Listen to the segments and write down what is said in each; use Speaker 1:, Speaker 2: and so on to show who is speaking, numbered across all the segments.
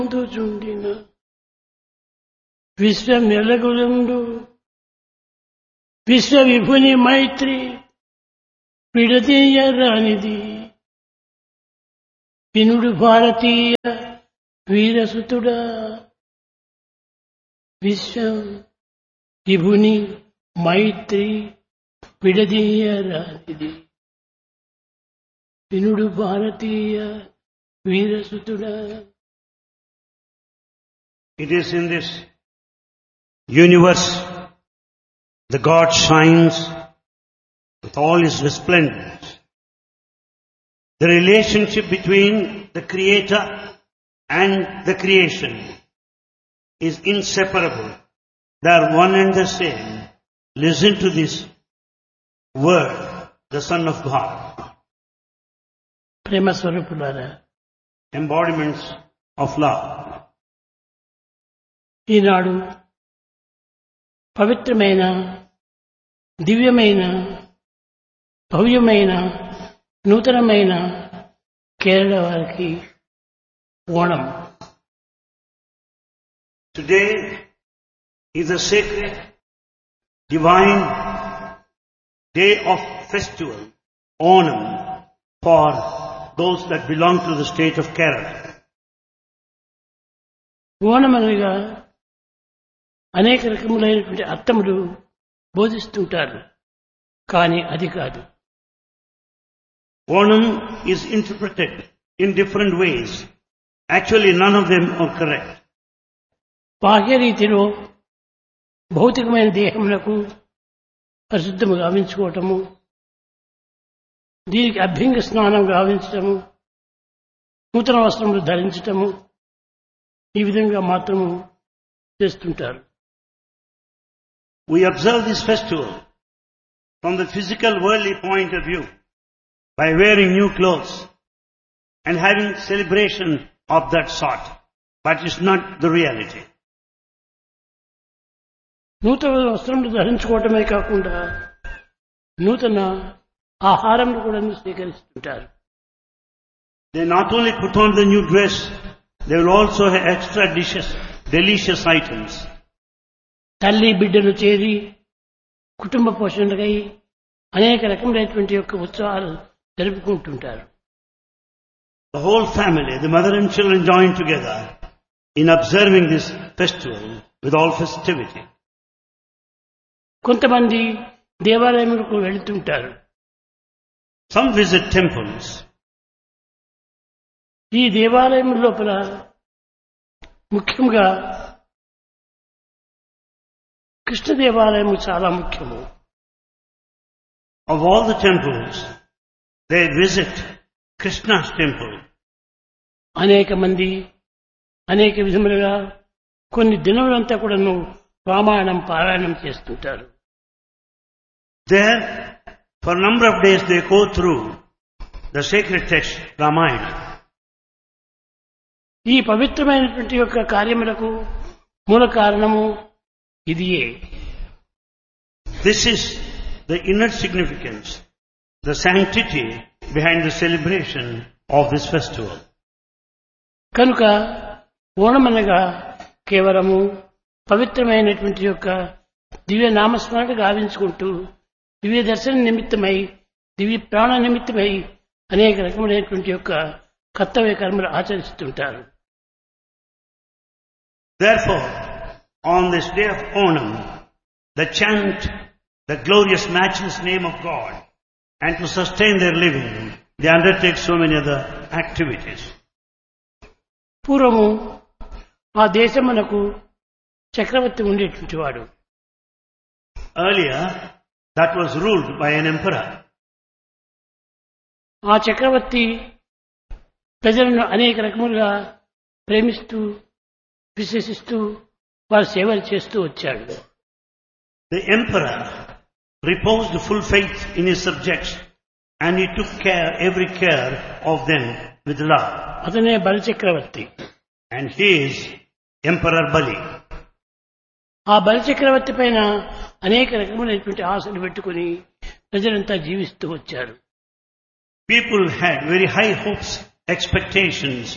Speaker 1: చుండిన విశ్వమెలగులుండు విశ్వవిభుని మైత్రి విడదీయరానిది వినుడు భారతీయ వీరసుతుడా విశ్వ విభుని మైత్రి విడదీయరానిది వినుడు భారతీయ వీరసుతుడా.
Speaker 2: It is in this universe the God shines with all his resplendence. The relationship between the Creator and the creation is inseparable. They are one and the same. Listen to this word, the Son of God.
Speaker 1: ప్రేమ స్వరూపులారా,
Speaker 2: Embodiments of love.
Speaker 1: ఈనాడు పవిత్రమైన దివ్యమైన భవ్యమైన నూతనమైన కేరళ వారికి Onam.
Speaker 2: Today is a sacred, divine day of festival, Onam, for those that belong to the state of Kerala.
Speaker 1: Onam అనగా అనేక రకములైనటువంటి అర్థములు బోధిస్తుంటారు, కానీ అది కాదు.
Speaker 2: Onam is interpreted in different ways. Actually, none of them are correct.
Speaker 1: బాహ్య రీతిలో భౌతికమైన దేహములకు పరిశుద్ధము గావించుకోవటము, దీనికి అభ్యంగ స్నానం గావించటము, నూతన వస్త్రములు ధరించటము, ఈ విధంగా మాత్రము చేస్తుంటారు.
Speaker 2: We observe this festival from the physical worldly point of view by wearing new clothes and having celebration of that sort, but it's not the reality.
Speaker 1: నూతన వస్త్రములు ధరించుకోవటమే కాకుండా నూతన ఆహారం కూడా స్వీకరిస్తుంటారు.
Speaker 2: They not only put on the new dress, they will also have extra dishes, delicious items.
Speaker 1: తల్లి బిడ్డలు చేరి కుటుంబ పోషణకై అనేక రకములైనటువంటి యొక్క ఉత్సవాలు జరుపుకుంటుంటారు.
Speaker 2: The whole family, the mother and children join together in observing this festival with all festivity.
Speaker 1: కొంతమంది దేవాలయములకు వెళుతుంటారు.
Speaker 2: Some visit temples.
Speaker 1: ఈ దేవాలయం లోపల ముఖ్యంగా కృష్ణ దేవాలయము చాలా ముఖ్యము.
Speaker 2: Of all the temples, they visit Krishna's temple.
Speaker 1: అనేక మంది అనేక విధములుగా కొన్ని దినములంతా కూడాను రామాయణం పారాయణం చేస్తుంటారు.
Speaker 2: There, for a number of days, they go through the sacred text, Ramayana.
Speaker 1: ఈ పవిత్రమైనటువంటి యొక్క కార్యములకు మూల కారణము ఇదియే.
Speaker 2: This is the inner significance, the sanctity behind the celebration of this festival.
Speaker 1: కనుక ఓణమనగా కేవలము పవిత్రమైనటువంటి యొక్క దివ్య నామస్మరణ గావించుకుంటూ దివ్య దర్శన నిమిత్తమై దివ్య ప్రాణ నిమిత్తమై అనేక రకములైనటువంటి యొక్క కర్తవ్య కర్మలు ఆచరిస్తుంటారు.
Speaker 2: Therefore, on this day of Onam, they chant the glorious, matchless name of God, and to sustain their living, they undertake so many other activities.
Speaker 1: పూర్వము ఆ దేశమునకు చక్రవర్తి ఉండేటువంటి వాడు.
Speaker 2: Earlier, that was ruled by an emperor.
Speaker 1: ఆ చక్రవర్తి ప్రజలను అనేక రకములుగా ప్రేమిస్తూ విశ్వసిస్తూ వారి సేవలు చేస్తూ వచ్చాడు.
Speaker 2: The emperor reposed full faith in his subjects, and he took every care of them with love.
Speaker 1: అతనే బలి చక్రవర్తి.
Speaker 2: And he is Emperor Bali.
Speaker 1: ఆ బలి చక్రవర్తి పైన అనేక రకములైనటువంటి ఆశలు పెట్టుకుని ప్రజలంతా జీవిస్తూ వచ్చారు.
Speaker 2: People had very high hopes, expectations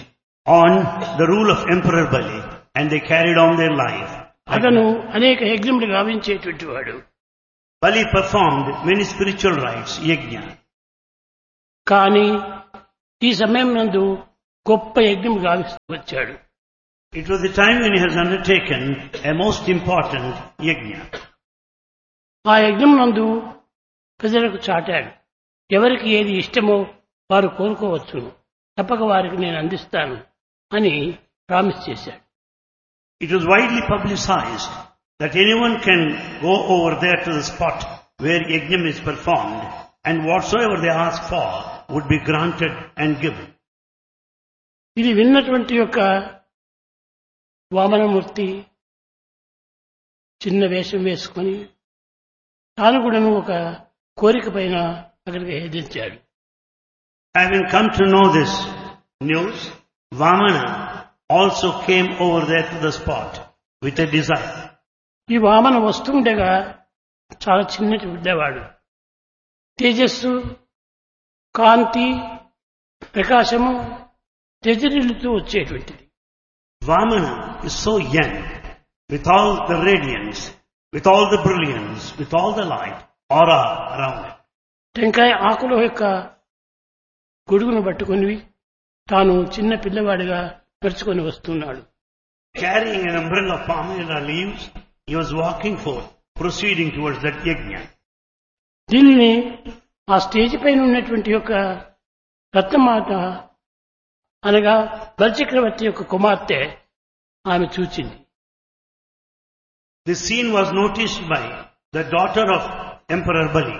Speaker 2: on the rule of Emperor Bali, and they carried on their life.
Speaker 1: అతను అనేక యజ్ఞములు గావించేటువంటి వాడు.
Speaker 2: Bali performed many spiritual rites, yajna.
Speaker 1: కానీ ఈ సమయం నందు గొప్ప యజ్ఞం గావిస్తూ వచ్చాడు.
Speaker 2: It was the time when he has undertaken a most important yajna.
Speaker 1: ఆ యజ్ఞం నందు ప్రజలకు చాటాడు. ఎవరికి ఏది ఇష్టమో వారు కోరుకోవచ్చు, తప్పక వారికి నేను అందిస్తాను అని ప్రామిస్ చేశాడు.
Speaker 2: It was widely publicized that anyone can go over there to the spot where yajna is performed, and whatsoever they ask for would be granted and given.
Speaker 1: ఇది విన్నటువంటి యొక్క వామనమూర్తి చిన్న వేషం వేసుకొని తాను కూడాను ఒక కోరిక పైన అక్కడికి ఎదించాడు.
Speaker 2: Having come to know this news, Vamana also came over there to the spot with a desire.
Speaker 1: ఈ వామన వస్తుండగా చాలా చిన్నటి ఉండేవాడు. తేజస్సు, కాంతి, ప్రకాశము తెజరిల్లుతూ వచ్చేటువంటిది.
Speaker 2: Vamana is so young, with all the radiance, with all the brilliance, with all the light, aura around it.
Speaker 1: టెంకాయ ఆకుల యొక్క గొడుగును పట్టుకుని తాను చిన్న పిల్లవాడిగా నడుచుకొని వస్తున్నాడు.
Speaker 2: Carrying an umbrella of pomegranate leaves, he was walking forth, proceeding towards that yajna.
Speaker 1: దీనిని ఆ stage పైన ఉన్నటువంటి యొక్క రత్నమాత అనగా బలిచక్రవర్తి యొక్క కుమార్తె ఆమె చూచింది.
Speaker 2: This scene was noticed by the daughter of Emperor Bali.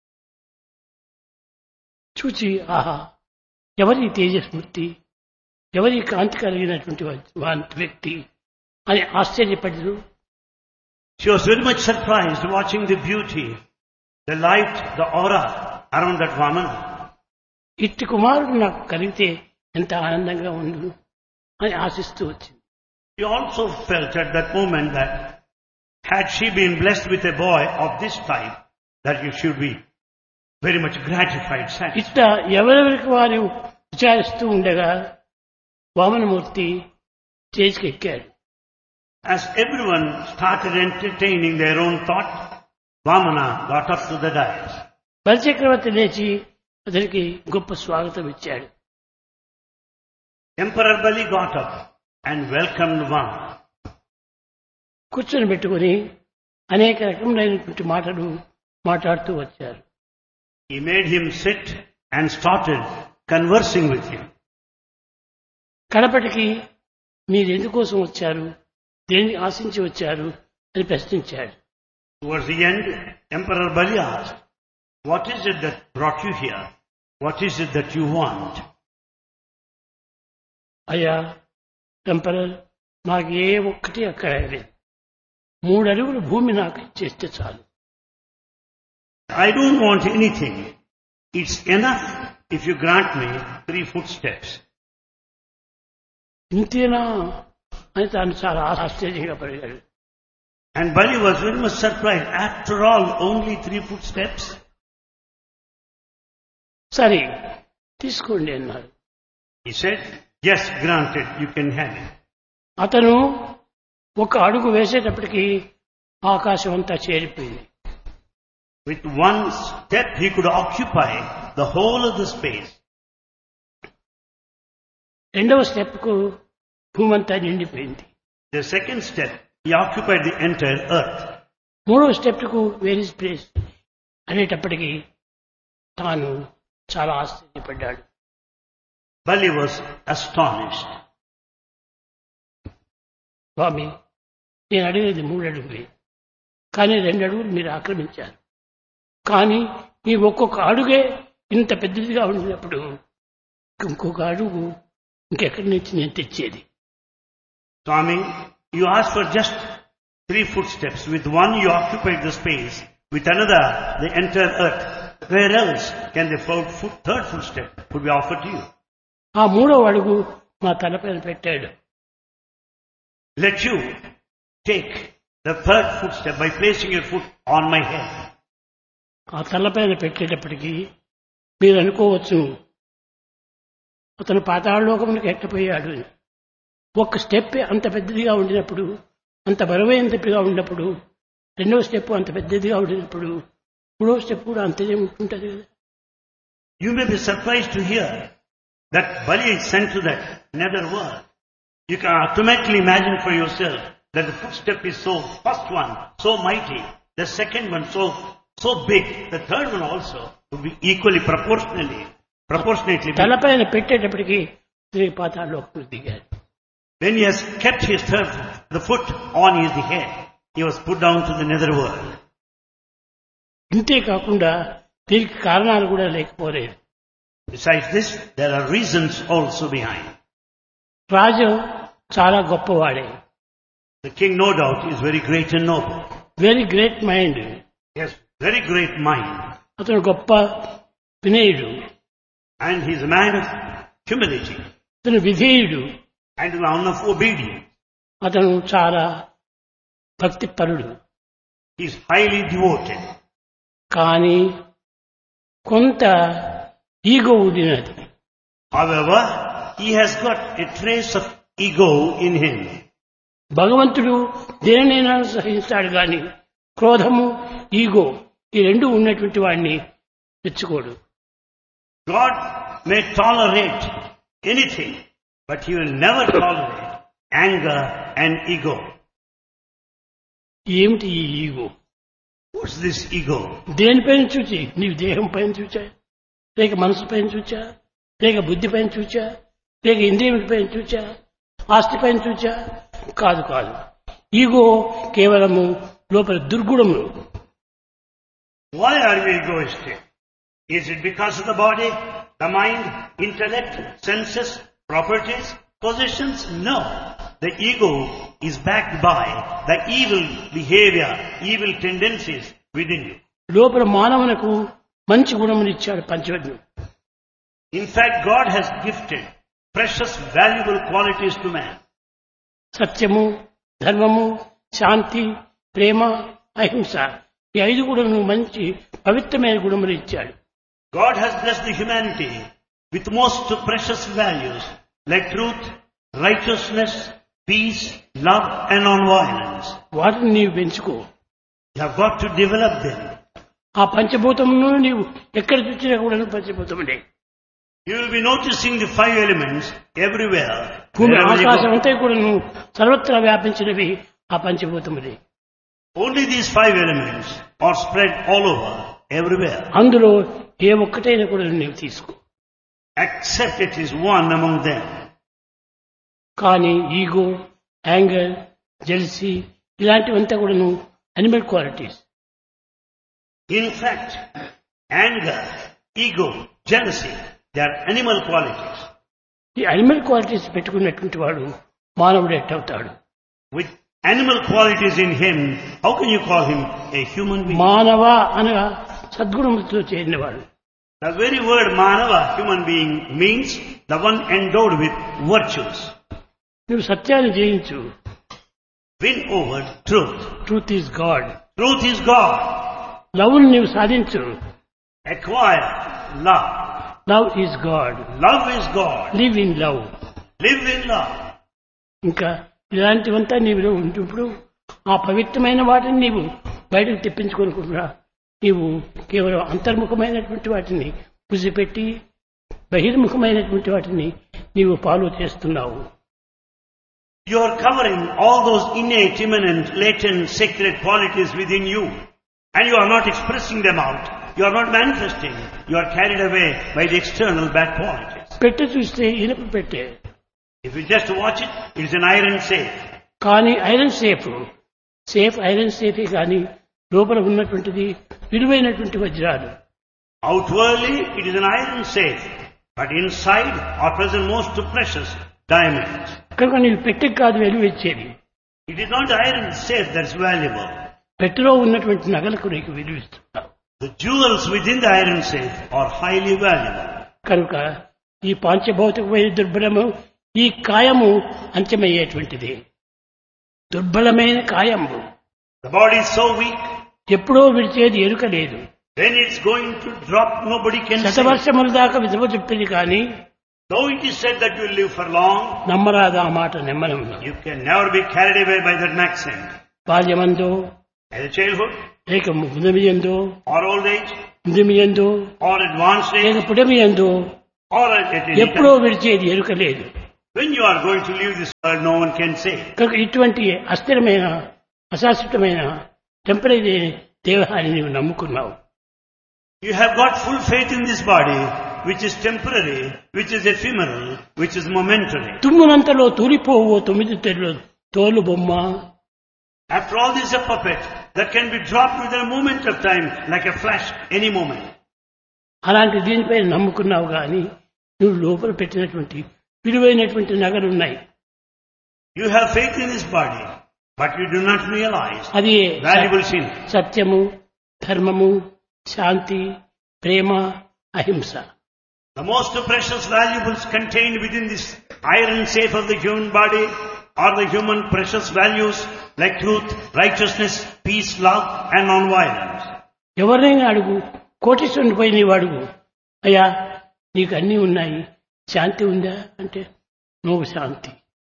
Speaker 1: చూచి ఆహా, ఎవరి తేజస్మూర్తి, ఎవరి కాంతి కలిగినటువంటి వ్యక్తి అని ఆశ్చర్యపడరు.
Speaker 2: She was very much surprised watching the beauty, the light, the aura around that Vamana.
Speaker 1: ఇట్టి కుమారుడు నాకు కలిగితే ఎంత ఆనందంగా ఉండు అని ఆశిస్తూ వచ్చింది.
Speaker 2: She also felt at that moment that had she been blessed with a boy of this type, that you should be very much gratified, satisfied.
Speaker 1: ఇట్లా ఎవరెవరికి వారు విచారిస్తూ ఉండగా వామనమూర్తి స్టేజ్కి ఎక్కాడు.
Speaker 2: As everyone started entertaining their own thought, Vamana got up to the dais.
Speaker 1: బలిచక్రవర్తి లేచి అతనికి గొప్ప స్వాగతం ఇచ్చాడు.
Speaker 2: Emperor Bali got up and welcomed Vamana.
Speaker 1: కూర్చొని పెట్టుకుని అనేక రకములైనటువంటి మాటలు మాట్లాడుతూ వచ్చారు.
Speaker 2: He made him sit and started conversing with him.
Speaker 1: కడపటికి మీరు ఎందుకోసం వచ్చారు, దేన్ని ఆశించి వచ్చారు అని ప్రశ్నించాడు.
Speaker 2: Towards the end, Emperor Bali asked, "What is it that brought you here? What is it that you want?"
Speaker 1: అయ్యా ఎంపరర్, నాకు ఏ ఒక్కటి అక్కర్లేదు, 3 అడుగులు భూమి నాకు ఇచ్చేస్తే చాలు.
Speaker 2: I don't want anything. It's enough if you grant me 3 footsteps.
Speaker 1: ఇంతేనా అని తాను చాలా ఆశ్చర్యంగా పడిగాడు.
Speaker 2: And Bali was very much surprised. After all, only 3 footsteps?
Speaker 1: సరే తీసుకోండి అన్నారు.
Speaker 2: He said, "Yes, granted, you can have it."
Speaker 1: అతను ఒక అడుగు వేసేటప్పటికి ఆకాశం అంతా చేరిపోయింది.
Speaker 2: With 1 step, he could occupy the whole of the space.
Speaker 1: రెండవ స్టెప్కు భూమంతా నిండిపోయింది.
Speaker 2: The second step, he occupied the entire earth.
Speaker 1: మూడవ స్టెప్కు వేర్ ఇస్ ప్లేస్ అనేటప్పటికీ తాను చాలా ఆశ్చర్యపడ్డాడు.
Speaker 2: Bali was astonished.
Speaker 1: స్వామి, నేను అడిగేది 3 అడుగులే, కానీ 2 అడుగులు మీరు ఆక్రమించారు. కానీ మీ ఒక్కొక్క అడుగే ఇంత పెద్దదిగా ఉండినప్పుడు ఇంకొక అడుగు ఇంకెక్కడి నుంచి నేను తెచ్చేది?
Speaker 2: Swami, you asked for just 3 footsteps. With one you occupied the space. With another, the entire earth. Where else can the third footstep would be offered to you?
Speaker 1: ఆ 3వ అడుగు మా తలపైన పెట్టాడు.
Speaker 2: Let you take the third footstep by placing your foot on my head.
Speaker 1: ఆ తలపైన పెట్టేటప్పటికీ మీరు అనుకోవచ్చు, అతను పాతాళలోకమునికి ఎట్టపోయాడు. ఒక్క స్టెప్ అంత పెద్దదిగా ఉండినప్పుడు, అంత బరువైనదిగా ఉన్నప్పుడు, రెండవ స్టెప్ అంత పెద్దదిగా ఉండినప్పుడు, మూడవ స్టెప్ కూడా అంతనే ఉంటుంటది కదా.
Speaker 2: You may be surprised to hear that Bali is sent to that nether world. You can automatically imagine for yourself that the first step is first one, so mighty, the second one so big, the third one also would be equally proportionately big.
Speaker 1: తలపైన పెట్టేటప్పటికి పాతాళలోకం దిగాడు.
Speaker 2: When he has kept the foot on his head, he was put down to the nether world.
Speaker 1: ఇంతే కాకుండా దీనికి కారణాలు కూడా లేకపోలేదు.
Speaker 2: Besides this, there are reasons also behind.
Speaker 1: రాజు చాలా గొప్పవాడే.
Speaker 2: The king, no doubt, is very great and noble.
Speaker 1: Very great mind.
Speaker 2: He has very great mind.
Speaker 1: అతను గొప్ప వినయుడు.
Speaker 2: And he is a man of humility.
Speaker 1: అతను విధేయుడు.
Speaker 2: And a man of obedience.
Speaker 1: అతను చాలా భక్తిపరుడు.
Speaker 2: He is highly devoted.
Speaker 1: కానీ కొంత ego ఉండినది.
Speaker 2: However, he has got a trace of ego in him.
Speaker 1: భగవంతుడు దేనినైనా సహిస్తాడు గాని క్రోధము, ఈగో ఈ రెండు ఉన్నటువంటి వాడిని తెచ్చుకోడు.
Speaker 2: God may tolerate anything, but he will never tolerate anger and ego.
Speaker 1: ఏమిటి ఈ ఈగో?
Speaker 2: What's this ego?
Speaker 1: దేనిపైన చూచి? నీవు దేహం పైన చూచా, లేక మనసు పైన చూచా, లేక బుద్ధి పైన చూచా, లేక ఇంద్రియం పైన చూచా, ఆస్తి పైన చూచా? కాదు కాదు. ఈగో కేవలము లోపల దుర్గుణము.
Speaker 2: Why are we egoistic? Is it because of the body, the mind, intellect, senses, properties, possessions? No. The ego is backed by the evil behavior, evil tendencies within you.
Speaker 1: లోపల మానవునకు మంచి గుణములు ఇచ్చాడు పంచవజ్ఞం.
Speaker 2: In fact, God has gifted precious, valuable qualities to man.
Speaker 1: సత్యము, ధర్మము, శాంతి, ప్రేమ, అహింస ఈ ఐదు గుణములు మంచి పవిత్రమైన గుణములు ఇచ్చాడు.
Speaker 2: God has blessed the humanity with most precious values like truth, righteousness, peace, love and non-violence.
Speaker 1: వాటిని నీవు పెంచుకో.
Speaker 2: You have got to develop them.
Speaker 1: ఆ పంచభూతమును నీవు ఎక్కడ చూసినా కూడా పంచభూతములే.
Speaker 2: You will be noticing the five elements everywhere.
Speaker 1: భూమి ఆకాశం అంతా కూడా సర్వత్రా వ్యాపించినవి ఆ పంచభూతములే.
Speaker 2: Only these five elements are spread all over, everywhere.
Speaker 1: అందులో ఏ ఒక్కటైనా కూడా నీవు తీసుకో.
Speaker 2: Except it is one among them.
Speaker 1: కానీ ఈగో, యాంగర్, జెల్సీ ఇలాంటివంతా కూడా animal qualities.
Speaker 2: In fact, anger, ego, jealousy, they are animal qualities.
Speaker 1: ఈ అనిమల్ క్వాలిటీస్ పెట్టుకున్నటువంటి వాడు మానవుడు ఎట్టవుతాడు?
Speaker 2: With animal qualities in him, how can you call him a human being?
Speaker 1: మానవ అనగా సద్గుణములతో చేరినవాడు.
Speaker 2: The very word manava, human being, means the one endowed with virtues.
Speaker 1: నువ్వు సత్యాన్ని జయించు.
Speaker 2: Win over truth.
Speaker 1: Truth is God.
Speaker 2: Truth is God.
Speaker 1: లవ్ని నీవు సాధించు.
Speaker 2: Acquire love.
Speaker 1: Love is God.
Speaker 2: Love is God.
Speaker 1: Live in love.
Speaker 2: Live in love.
Speaker 1: ఇంకా ఇలాంటివంతా నీవు ఉంటుప్పుడు ఆ పవిత్రమైన వాటిని నీవు బయటకు తెప్పించుకోనుకుంటున్నా నీవు కేవలం అంతర్ముఖమైనటువంటి వాటిని పుసిపెట్టి బహిర్ముఖమైనటువంటి వాటిని నీవు ఫాలో చేస్తున్నావు.
Speaker 2: You are covering all those innate, immanent, latent, sacred qualities within you. And you are not expressing them out. You are not manifesting. You are carried away by the external bad qualities.
Speaker 1: పెట్టె చూస్తే ఇనుప పెట్టె.
Speaker 2: If you just watch it, it is an iron safe.
Speaker 1: కానీ iron safe iron సేఫే కానీ లోపల ఉన్నటువంటిది విలువైనటువంటి వజ్రాలు.
Speaker 2: Outwardly, it is an iron safe. But inside are present most precious diamonds.
Speaker 1: కనుక నీవు పెట్టెకి కాదు విలువ ఇచ్చేది.
Speaker 2: It is not the iron safe that is valuable.
Speaker 1: పెట్టెలో ఉన్నటువంటి నగలకు నీకు విలువిస్తున్నావు.
Speaker 2: The jewels within the iron safe are highly valuable.
Speaker 1: కనుక ఈ పాంచభౌతికమైన దుర్బలము ఈ కాయము అంత్యమయ్యేటువంటిది. దుర్బలమైన కాయము.
Speaker 2: The body is so weak.
Speaker 1: ఎప్పుడో విడిచేది ఎరుక లేదు.
Speaker 2: When it's going to drop, nobody can say.
Speaker 1: శతవర్షముల దాకా విధవ చెప్పింది కానీ
Speaker 2: Though it is said that you will live for long,
Speaker 1: నమ్మరాదా ఆ మాట నెమ్మనము.
Speaker 2: you can never be carried away by that maxim.
Speaker 1: బాల్యమందో
Speaker 2: As a childhood,
Speaker 1: లేక ముదమియందో
Speaker 2: or old age,
Speaker 1: ముదమియందో
Speaker 2: or advanced
Speaker 1: లేక
Speaker 2: age,
Speaker 1: పుడమియందో
Speaker 2: or at any
Speaker 1: ఎప్పుడో
Speaker 2: time.
Speaker 1: విడిచేది ఎరుక లేదు.
Speaker 2: When you are going to leave this world, no one can say.
Speaker 1: కనుక ఇటువంటి అస్థిరమైన అశాశ్వతమైన temporary దేహాన్ని నీవు నమ్ముకున్నావు.
Speaker 2: You have got full faith in this body, which is temporary, which is ephemeral, which is momentary.
Speaker 1: తుమ్మునంతలో తూలిపోవు 9 తెరలు తోలు బొమ్మ.
Speaker 2: After all, this is a puppet that can be dropped within a moment of time, like a flash, any moment.
Speaker 1: అలాంటి దీనిపై నమ్ముకున్నావు కానీ నువ్వు లోపల పెట్టినటువంటి విలువైనటువంటి నగలున్నాయి.
Speaker 2: You have faith in this body, but you do not realize
Speaker 1: అది
Speaker 2: valuable sin.
Speaker 1: సత్యము, ధర్మము, శాంతి, ప్రేమ, అహింస.
Speaker 2: The most precious valuables contained within this iron safe of the human body are the human precious values like truth, righteousness, peace, love and non-violence.
Speaker 1: ఎవరైనా అడుగు, కోటీశ్వరుని పోయి నీవు అడుగు, అయ్యా నీకు అన్నీ ఉన్నాయి, శాంతి ఉందా అంటే no Shanti.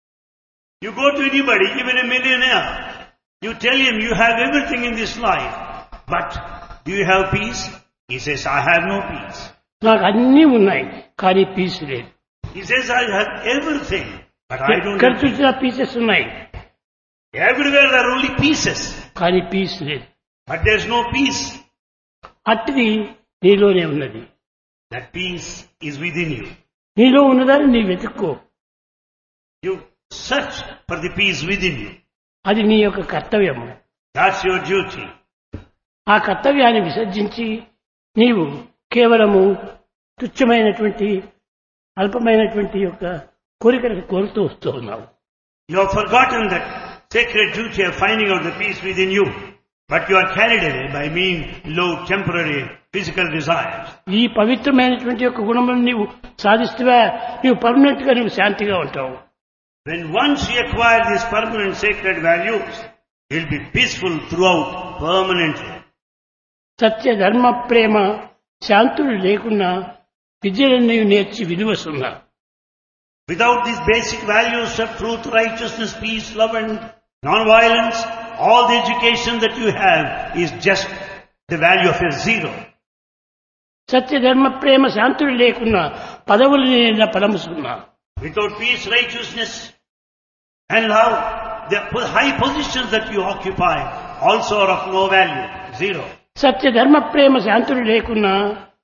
Speaker 2: You go to anybody, even a millionaire, you tell him you have everything in this life, but do you have peace? He says, I have no peace.
Speaker 1: నాకు అన్నీ ఉన్నాయి కానీ పీస్ లేదు.
Speaker 2: He says, I have everything, but I don't
Speaker 1: ఎక్కడ
Speaker 2: have peace.
Speaker 1: చూసినా pieces ఉన్నాయి
Speaker 2: Everywhere there are only pieces,
Speaker 1: కానీ piece లేదు.
Speaker 2: but there's no peace.
Speaker 1: అట్టిది నీలోనే ఉన్నది.
Speaker 2: That peace is within you.
Speaker 1: నీలో ఉన్నదాన్ని నీ వెతుక్కో.
Speaker 2: You search for the peace within you.
Speaker 1: అది నీ యొక్క కర్తవ్యము.
Speaker 2: That's your duty.
Speaker 1: ఆ కర్తవ్యాన్ని విసర్జించి నీవు కేవలము తుచ్చమైనటువంటి అల్పమైనటువంటి యొక్క కోరికలను కోరుతూ వస్తూ ఉన్నావు.
Speaker 2: You have forgotten that sacred duty of finding out the peace within you, but you are carried away by mean, low, temporary, physical desires.
Speaker 1: ఈ పవిత్రమైనటువంటి యొక్క గుణములను నీవు సాధిస్తువా, నీవు పర్మనెంట్ గా నీవు శాంతిగా ఉంటావు.
Speaker 2: When once you acquire these permanent sacred values, you will be peaceful throughout, permanently.
Speaker 1: సత్య ధర్మ ప్రేమ శాంతులు లేకున్నా విద్యలన్నీ నేర్చి విలువసున్నా.
Speaker 2: Without these basic values of truth, righteousness, peace, love and non-violence, all the education that you have is just the value of a zero.
Speaker 1: సత్య ధర్మ ప్రేమ శాంతులు లేకున్నా పదవులు నేను పరమసున్నా.
Speaker 2: Without peace, righteousness and love, the high positions that you occupy also are of no value, zero.
Speaker 1: సత్య ధర్మ ప్రేమ శాంతులు లేకున్నా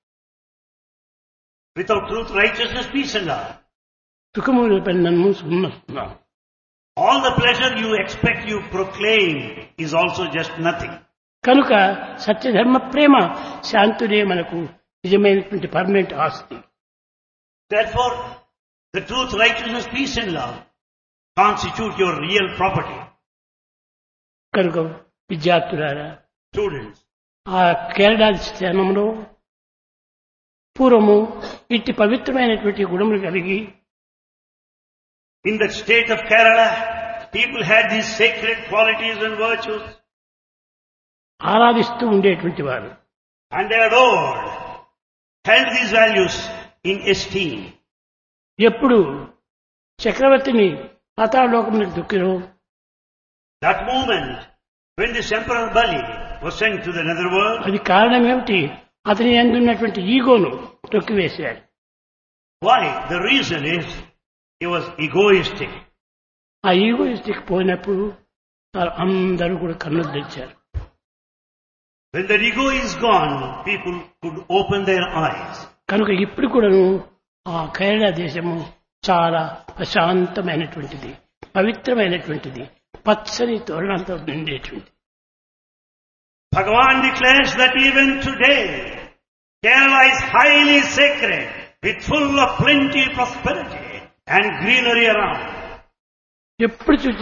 Speaker 2: Without truth, righteousness, peace and love,
Speaker 1: సుఖముల పన్నము సున్నా.
Speaker 2: all the pleasure you expect, you proclaim, is also just nothing.
Speaker 1: కనుక సత్య ధర్మ ప్రేమ శాంతులే మనకు నిజమైనటువంటి permanent ఆస్తి.
Speaker 2: Therefore, the truth, righteousness, peace and love constitute your real property.
Speaker 1: కనుక విద్యార్థులారా,
Speaker 2: Students,
Speaker 1: ఆ కేరళ స్థానంలో పూర్వము ఇట్టి పవిత్రమైనటువంటి గుణములు కలిగి
Speaker 2: in that state of Kerala, people had these sacred qualities and virtues,
Speaker 1: ఆరాధిస్తూ ఉండేటువంటి వారు.
Speaker 2: and they adored, held these values in esteem.
Speaker 1: ఎప్పుడు చక్రవర్తిని పాతాళలోకములకు దుక్కిరో
Speaker 2: That moment, when this Emperor Bali was sent to the netherworld,
Speaker 1: అది కారణం ఏమిటి? అతని అందున్నటువంటి ఈగోను తొక్కివేశాడు.
Speaker 2: why? The reason is, he was egoistic.
Speaker 1: ఆ ఈగోయిస్టిక్ పోయినప్పుడు అందరూ కూడా కన్నులు తెచ్చారు.
Speaker 2: When that ego is gone, people could open their eyes.
Speaker 1: కనుక ఇప్పుడు కూడాను ఆ కేరళ దేశము చాలా ప్రశాంతమైనటువంటిది, పవిత్రమైనటువంటిది, పచ్చని తోరణంతో నిండేటువంటిది.
Speaker 2: Bhagavan declares that even today, Kerala is highly sacred, with full of plenty, prosperity and greenery around.
Speaker 1: ఎప్పుడు చూసి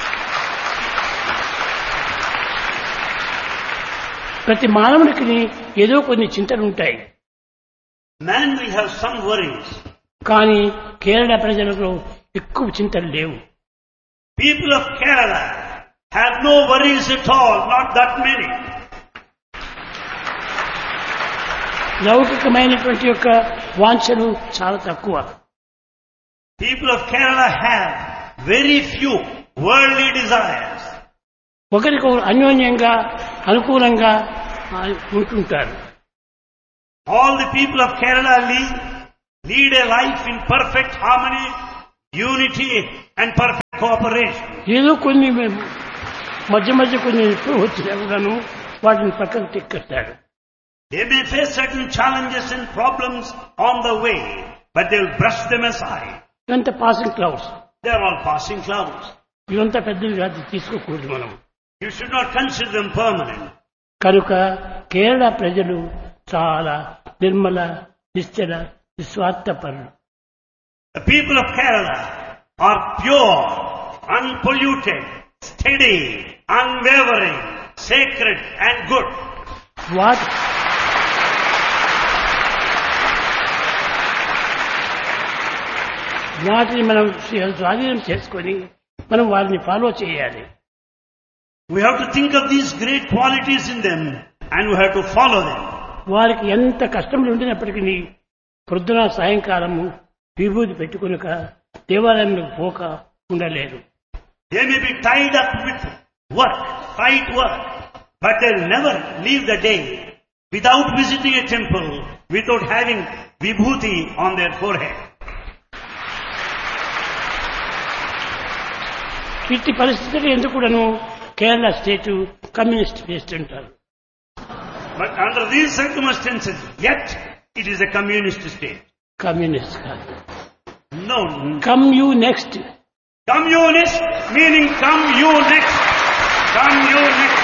Speaker 1: ప్రతి మానవునికి ఏదో కొన్ని చింతలు ఉంటాయి.
Speaker 2: Man will have some worries.
Speaker 1: కానీ కేరళ ప్రజలకు ఎక్కువ చింతలు లేవు.
Speaker 2: People of Kerala have no worries at all, not that many.
Speaker 1: లౌకికమైనటువంటి యొక్క వాంఛలు చాలా తక్కువ.
Speaker 2: People of Kerala have very few worldly desires.
Speaker 1: ఒకరికొకరు అన్యోన్యంగా అనుకూలంగా ఉంటుంటారు.
Speaker 2: All the people of Kerala lead a life in perfect harmony, unity and perfect cooperation.
Speaker 1: ఏదో కొన్ని మధ్య మధ్య కొన్ని వచ్చినా కూడాను వాటిని పక్కకు తిక్కేస్తాడు.
Speaker 2: They may face certain challenges and problems on the way, but they will brush them aside.
Speaker 1: ఇవంతా passing clouds.
Speaker 2: They are all passing clouds.
Speaker 1: ఇవంతా పెద్దవిగా తీసుకోకూడదు మనం.
Speaker 2: You should not consider them permanent.
Speaker 1: కనుక కేరళ ప్రజలు చాలా నిర్మల, నిశ్చల, నిస్వార్థపరులు.
Speaker 2: The people of Kerala are pure, unpolluted, steady, unwavering, sacred and good.
Speaker 1: వాటిని మనం స్వాధీనం చేసుకొని మనం వారిని ఫాలో చేయాలి.
Speaker 2: We have to think of these great qualities in them and we have to follow them.
Speaker 1: వారికి ఎంత కష్టములు ఉండినప్పటికీ పొద్దున సాయంకాలము విభూతి పెట్టుకునక దేవాలయంలో పోక ఉండలేరు.
Speaker 2: They may be tied up with work, fight work, but they'll never leave the day without visiting a temple, without having vibhuti on their forehead.
Speaker 1: ఇట్టి పరిస్థితులు ఎందుకును కేరళ స్టేట్ కమ్యూనిస్ట్ స్టేట్ అంటారు.
Speaker 2: But under these circumstances, yet it is a communist state.
Speaker 1: Communist కాదు.
Speaker 2: No.
Speaker 1: Come you next.
Speaker 2: Communist meaning come you next. Come you next.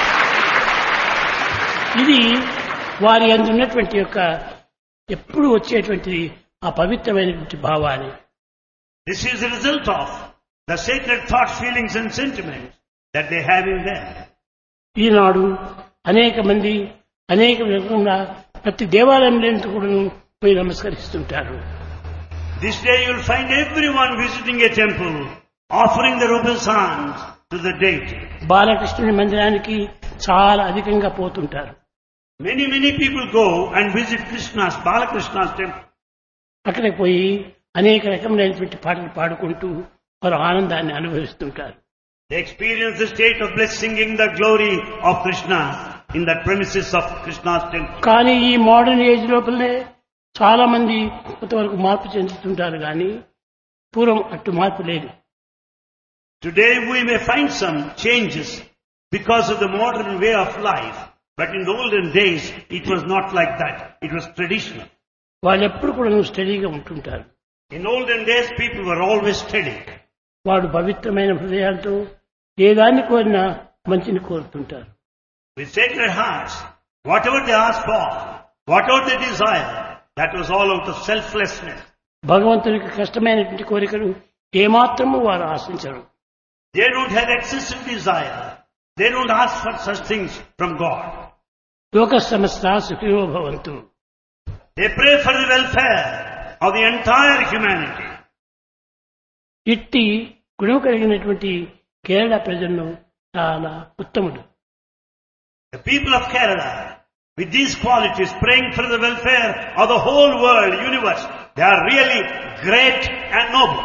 Speaker 1: ఇది వారి యందు ఉన్నటువంటి యొక్క ఎప్పుడు వచ్చేటువంటి ఆ పవిత్రమైనటువంటి భావాన్ని.
Speaker 2: This is the result of the sacred thoughts, feelings and sentiments that they have in them.
Speaker 1: ఈనాడు అనేక మంది అనేక విధంగా ప్రతి దేవాలయంలో కూడా పోయి నమస్కరిస్తుంటారు.
Speaker 2: This day you will find everyone visiting a temple, offering their obeisance to the deity.
Speaker 1: బాలకృష్ణుని మందిరానికి చాలా అధికంగా పోతుంటారు.
Speaker 2: Many people go and visit Balakrishna's temple.
Speaker 1: అక్కడికి పోయి అనేక రకమైనటువంటి పాటలు పాడుకుంటూ వారు ఆనందాన్ని అనుభవిస్తుంటారు.
Speaker 2: They experience the state of bliss singing the glory of Krishna in the premises of Krishna's temple.
Speaker 1: కానీ ఈ మోడర్న్ ఏజ్ లోపలనే చాలా మంది కొంతవరకు మార్పు చెందుతుంటారు కానీ పూర్వం అట్టు మార్పు లేదు.
Speaker 2: Today we may find some changes because of the modern way of life, but in the olden days it was not like that. It was traditional.
Speaker 1: వాళ్ళు ఎప్పుడు కూడా స్టడీగా ఉంటుంటారు.
Speaker 2: In olden days people were always steady.
Speaker 1: వాడు పవిత్రమైన హృదయాలతో ఏ దాన్ని కోరినా మంచిని కోరుతుంటారు.
Speaker 2: With sacred hearts, whatever they ask for, whatever they desire, that was all out of selflessness.
Speaker 1: భగవంతునికి కష్టమైనటువంటి కోరికలు ఏమాత్రము వారు ఆశించరు.
Speaker 2: They don't have excessive desire. They don't ask for such things from God.
Speaker 1: లోక సమస్త సుఖినో భవంతు.
Speaker 2: They pray for the welfare of the entire humanity.
Speaker 1: ఇట్టి గుణం కలిగినటువంటి కేరళ ప్రజలను చాలా ఉత్తముడు.
Speaker 2: The people of Kerala, with these qualities, praying for the welfare of the whole world, universe, they are really great and noble.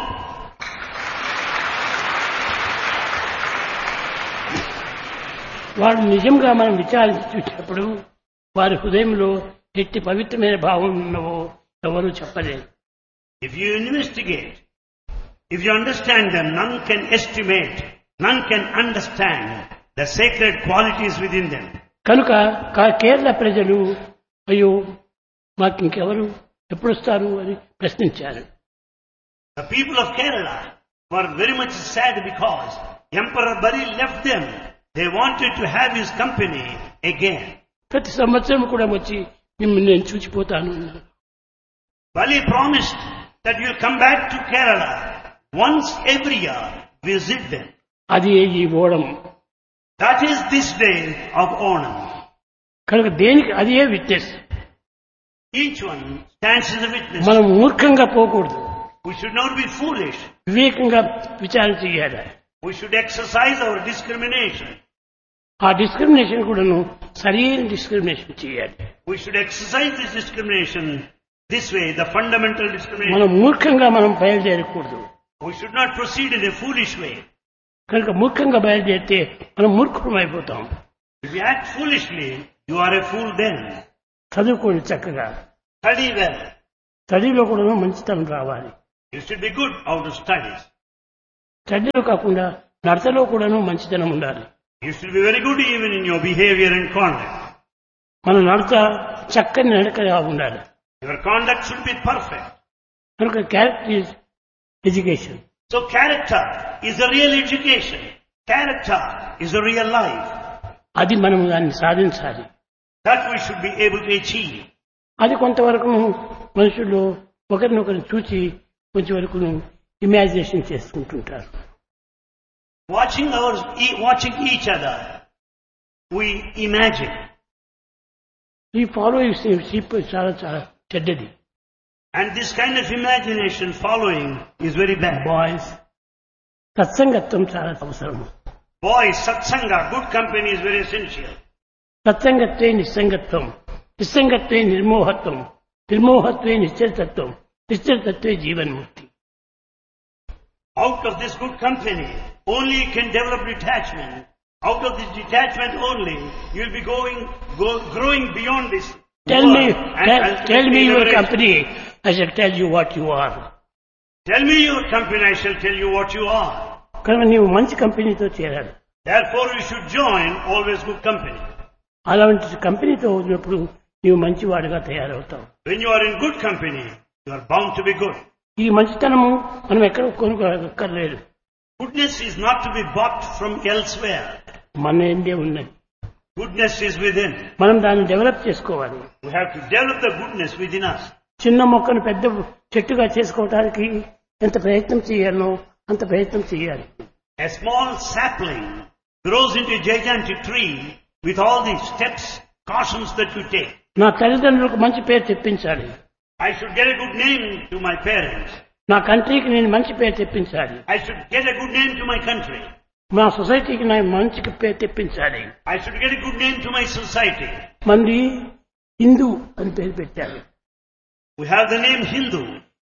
Speaker 1: వారు నిజంగా మనం విచారించి చూసినప్పుడు వారి హృదయంలో ఎట్టి పవిత్రమైన భావం ఉన్నవో ఎవరూ చెప్పలేరు.
Speaker 2: If you investigate, if you understand them, none can estimate, none can understand the sacred qualities within them.
Speaker 1: కనుక కేరళ ప్రజలు అయ్యో మాకు ఇంకెవరు ఎప్పుడు వస్తారు అని ప్రశ్నించారు.
Speaker 2: The people of Kerala were very much sad because Emperor Bali left them. They wanted to have his company again.
Speaker 1: ప్రతి సంవత్సరం కూడా వచ్చి మిమ్మల్ని నేను చూచిపోతాను.
Speaker 2: Bali promised that you will come back to Kerala once every year, visit them.
Speaker 1: అది ఈ Onam.
Speaker 2: That is this day of Onam.
Speaker 1: కనుక దేనికి అదే witness.
Speaker 2: Each one stands as a witness.
Speaker 1: మనం మూర్ఖంగా పోకూడదు.
Speaker 2: We should not be foolish.
Speaker 1: వివేకంగా విచారణ చేయాలి.
Speaker 2: We should exercise our discrimination.
Speaker 1: ఆ డిస్క్రిమినేషన్ కూడాను సరైన డిస్క్రిమినేషన్ చేయాలి.
Speaker 2: We should exercise this discrimination This way, the fundamental
Speaker 1: మనం
Speaker 2: discrimination.
Speaker 1: మూర్ఖంగా మనం బయలుదేరకూడదు.
Speaker 2: We should not proceed in a foolish way.
Speaker 1: కనుక మూర్ఖంగా బయలుదేరితే మనం మూర్ఖులం అయిపోతాం.
Speaker 2: If you act foolishly, you are a fool then.
Speaker 1: చదువుకోండి చక్కగా.
Speaker 2: Study well.
Speaker 1: స్టడీలో కూడా మంచితనం రావాలి.
Speaker 2: You should be good out of studies.
Speaker 1: స్టడీలో కాకుండా నడతలో కూడాను మంచితనం ఉండాలి.
Speaker 2: You should be very good even in your behavior and conduct.
Speaker 1: మన నడత చక్కని నడకగా ఉండాలి.
Speaker 2: Your conduct should be perfect.
Speaker 1: కనుక character is education.
Speaker 2: So character is a real education. Character is a real life.
Speaker 1: అది మనం దాన్ని సాధించాలి.
Speaker 2: That we should be able to achieve.
Speaker 1: అది కొంతవరకు మనుషులు ఒకరినొకరిని చూసి కొంచెం వరకు imagination చేసుకుంటుంటారు.
Speaker 2: Watching each other, we imagine.
Speaker 1: ఈ ఫాలో షీప్ చాలా చాలా చెడ్డది.
Speaker 2: And this kind of imagination following is very bad.
Speaker 1: Boys సత్సంగత్వం చాలా అవసరం.
Speaker 2: Boys, satsanga, good company is very essential.
Speaker 1: సత్సంగత్వే నిస్సంగత్వం, నిస్సంగత్వే నిర్మోహత్వం, నిర్మోహత్వే నిశ్చలతత్వం, నిశ్చలతత్వే జీవన్ముక్తి.
Speaker 2: Out of this good company, only you can develop detachment. Out of this detachment only, you will be growing beyond this.
Speaker 1: Tell me your
Speaker 2: liberation.
Speaker 1: company, I shall tell you what you are.
Speaker 2: Tell me your company, I shall tell you what you are.
Speaker 1: కనుక నీవు మంచి కంపెనీతో చేరాలి.
Speaker 2: Therefore, you should join always good company.
Speaker 1: అలాంటి కంపెనీతో ఉన్నప్పుడు నీవు మంచివాడిగా తయారవుతావు.
Speaker 2: When you are in good company, you are bound to be good.
Speaker 1: ఈ మంచితనము మనం ఎక్కడ కొనుక్కోక్కర్లేదు.
Speaker 2: Goodness is not to be bought from elsewhere.
Speaker 1: మన ఎందే ఉన్నది.
Speaker 2: Goodness is within.
Speaker 1: మనం దాన్ని డెవలప్ చేసుకోవాలి.
Speaker 2: We have to develop the goodness within us.
Speaker 1: చిన్న మొక్కను పెద్ద చెట్టుగా చేసుకోవడానికి ఎంత ప్రయత్నం చేయాలనో అంత ప్రయత్నం చేయాలి.
Speaker 2: A small sapling grows into a gigantic tree with all the steps, cautions that you take.
Speaker 1: నా తల్లిదండ్రులకు మంచి పేరు తెప్పించాలి.
Speaker 2: I should get a good name to my parents.
Speaker 1: నా కంట్రీకి నేను మంచి పేరు తెప్పించాలి.
Speaker 2: I should get a good name to my country.
Speaker 1: మా సొసైటీకి నేను మంచి పేరు తెప్పించాలి.
Speaker 2: I should get a good name to my society.
Speaker 1: మంది హిందూ అని పేరు పెట్టారు.
Speaker 2: We have the name Hindu.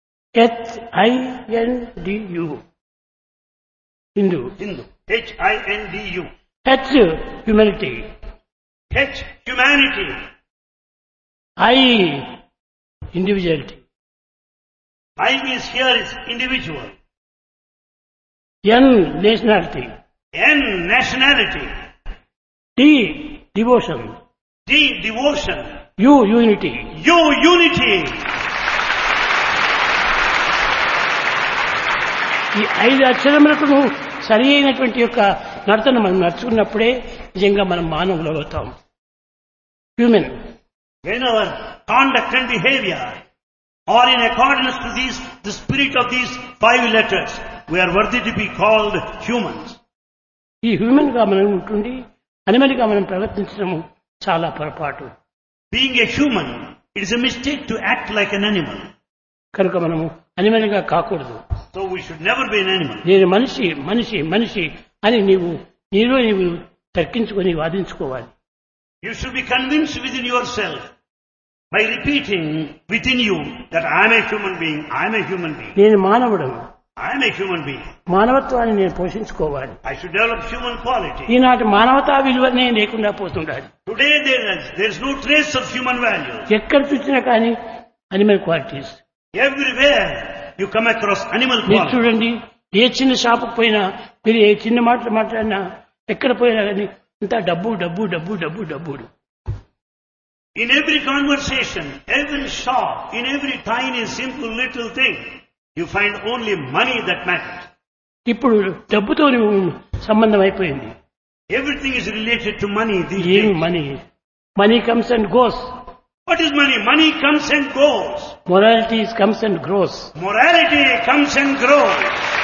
Speaker 1: HINDU. Hindu.
Speaker 2: Hindu. HINDU.
Speaker 1: H humanity.
Speaker 2: H humanity.
Speaker 1: I individuality.
Speaker 2: I is here is individual.
Speaker 1: N nationality.
Speaker 2: N nationality.
Speaker 1: D devotion.
Speaker 2: D devotion.
Speaker 1: U unity.
Speaker 2: U unity.
Speaker 1: ఈ 5 అక్షరములకు సరి అయినటువంటి యొక్క నడతను మనం నడుచుకున్నప్పుడే నిజంగా మనం మానవులు అవుతాం. Human.
Speaker 2: When our conduct and behavior are in accordance to the spirit of these 5 letters, we are worthy to be called humans.
Speaker 1: ఈ హ్యూమన్ గా మనం ఉంటుండి అనిమల్ గా మనం ప్రవర్తించడం చాలా పొరపాటు.
Speaker 2: Being a human, it is a mistake to act like an animal.
Speaker 1: కనుక మనము అనిమల్ గా కాకూడదు.
Speaker 2: So we should never be an animal.
Speaker 1: నేను మనిషి మనిషి మనిషి అని నీవు తర్కించుకొని వాదించుకోవాలి.
Speaker 2: You should be convinced within yourself by repeating within you that I am a human being, I am a human being.
Speaker 1: నేను మానవుడను.
Speaker 2: I am a human being.
Speaker 1: మానవత్వాన్ని నేను పోషించుకోవాలి.
Speaker 2: I should develop human quality.
Speaker 1: ఈనాటి మానవతా విలువనే లేకుండా పోతుండాలి.
Speaker 2: Today there is no trace of human values.
Speaker 1: ఎక్కడ చూసినా కానీ animal qualities.
Speaker 2: Everywhere you come across animal
Speaker 1: మీరు
Speaker 2: qualities.
Speaker 1: చూడండి, ఏ చిన్న షాపుకు పోయినా, మీరు ఏ చిన్న మాటలు మాట్లాడినా, ఎక్కడ పోయినా కానీ అంతా డబ్బు డబ్బు డబ్బు డబ్బు డబ్బు.
Speaker 2: In every conversation, every shop, in every tiny simple little thing, you find only money that matters.
Speaker 1: ఇప్పుడు డబ్బుతో సంబంధం అయిపోయింది.
Speaker 2: Everything is related to money these
Speaker 1: ఏమి
Speaker 2: days.
Speaker 1: Money? Money comes and goes.
Speaker 2: What is money? Money comes and goes.
Speaker 1: Morality comes and grows.
Speaker 2: Morality comes and grows.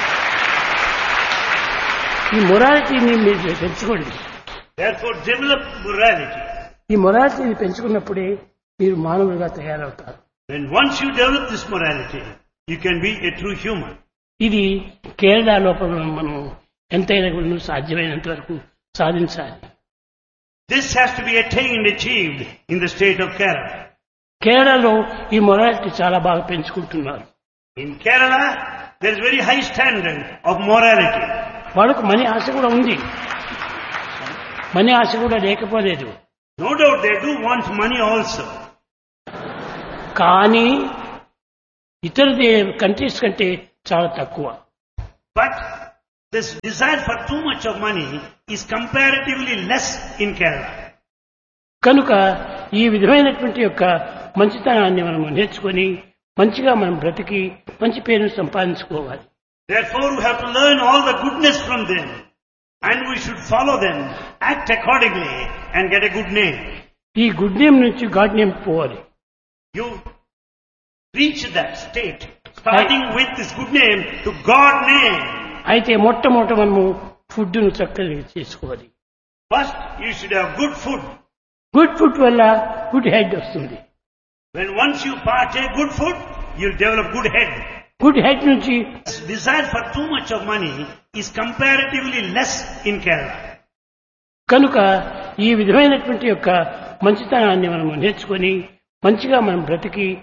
Speaker 1: ఈ మొరాలిటీని మీరు పెంచుకోండి.
Speaker 2: Therefore develop morality.
Speaker 1: ఈ మొరాలిటీని పెంచుకున్నప్పుడే మీరు మానవులుగా తయారవుతారు.
Speaker 2: When once you develop this morality, you can be a true human.
Speaker 1: ఇది కేరళ లోపల మనం ఎంతైనా కూడా సాధ్యమైనంత వరకు సాధించాలి.
Speaker 2: This has to be attained, achieved in the state of Kerala.
Speaker 1: కేరళలో ఈ మొరాలిటీ చాలా బాగా పెంచుకుంటున్నారు.
Speaker 2: In Kerala, there is very high standard of morality.
Speaker 1: వాళ్ళకు మనీ ఆశ కూడా ఉంది, మనీ ఆశ కూడా లేకపోలేదు.
Speaker 2: No doubt they do want money also.
Speaker 1: కానీ ఇతర కంట్రీస్ కంటే చాలా తక్కువ.
Speaker 2: But this desire for too much of money is comparatively less in Kerala.
Speaker 1: కనుక ఈ విధమైనటువంటి యొక్క మంచితనాన్ని మనం నేర్చుకొని మంచిగా మనం బ్రతికి మంచి పేరును సంపాదించుకోవాలి.
Speaker 2: Therefore we have to learn all the goodness from them and we should follow them, act accordingly and get a good name.
Speaker 1: ఈ గుడ్ నేమ్ నుంచి గాడ్ నేమ్ పోవాలి.
Speaker 2: You reach that state starting with this good name to God name.
Speaker 1: అయితే మొట్టమొదట మనము ఫుడ్ను చక్కగా చేసుకోవాలి.
Speaker 2: First you should have good food.
Speaker 1: Good food వల్ల good head వస్తుంది.
Speaker 2: When once you partake good food, you'll develop good head.
Speaker 1: Good head నుంచి
Speaker 2: This desire for too much of money is comparatively less in Kerala.
Speaker 1: కనుక ఈ విధమైనటువంటి యొక్క మంచితనాన్ని మనం నేర్చుకొని మంచిగా మనం బ్రతికి